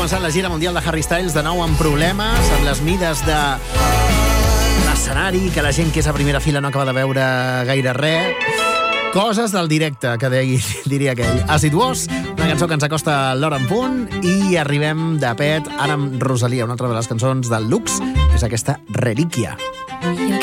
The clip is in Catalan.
començat la gira mundial de Harry Styles de nou amb problemes, amb les mides de l'escenari, que la gent que és a primera fila no acaba de veure gaire res. Coses del directe, que diria aquell. As It Was, una cançó que ens acosta l'hora en punt, i arribem de pet ara amb Rosalia, una altra de les cançons del Lux, és aquesta Relíquia.